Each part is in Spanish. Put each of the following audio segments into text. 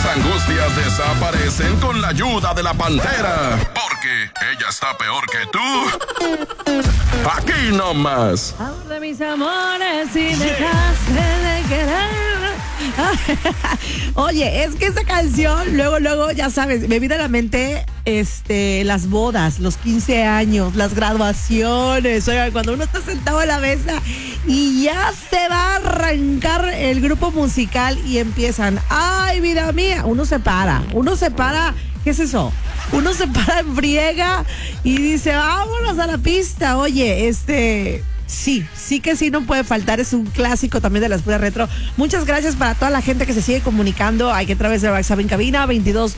angustias desaparecen con la ayuda de la Pantera. Porque ella está peor que tú. Aquí nomás. Ahora mis amores, si dejaste de querer. Oye, es que esa canción, luego, ya sabes, me viene a la mente las bodas, los 15 años, las graduaciones. Oigan, cuando uno está sentado en la mesa y ya se va a arrancar el grupo musical y empiezan, ay, vida mía, uno se para, ¿qué es eso? Uno se para en friega y dice, vámonos a la pista. Oye, sí que sí, no puede faltar, es un clásico también de las puras retro. Muchas gracias para toda la gente que se sigue comunicando aquí a través de WhatsApp en cabina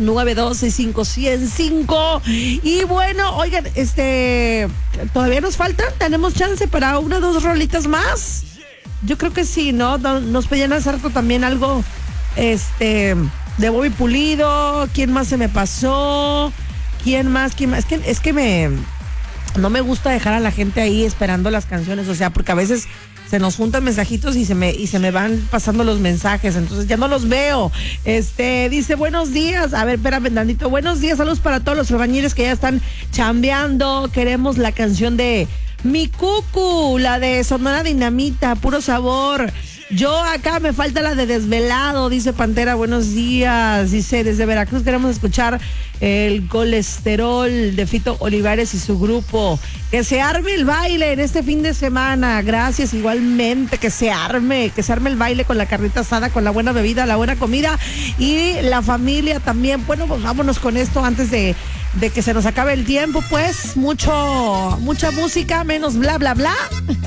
2292651005. Y bueno, oigan, todavía nos faltan, tenemos chance para una o dos rolitas más. Yo creo que sí, ¿no? Nos pedían hacer también algo, de Bobby Pulido. ¿Quién más se me pasó? ¿Quién más? Es que no me gusta dejar a la gente ahí esperando las canciones, o sea, porque a veces se nos juntan mensajitos y se me van pasando los mensajes, entonces ya no los veo. Dice, buenos días, a ver, espérame, Nandito, buenos días, saludos para todos los albañiles que ya están chambeando. Queremos la canción de Mi Cucu, la de Sonora Dinamita, puro sabor. Yo acá me falta la de Desvelado, dice Pantera, buenos días. Dice, desde Veracruz queremos escuchar el Colesterol de Fito Olivares y su grupo. Que se arme el baile en este fin de semana. Gracias, igualmente, que se arme el baile con la carnita asada, con la buena bebida, la buena comida y la familia también. Bueno, pues vámonos con esto antes de que se nos acabe el tiempo, pues. Mucha música, menos bla, bla, bla.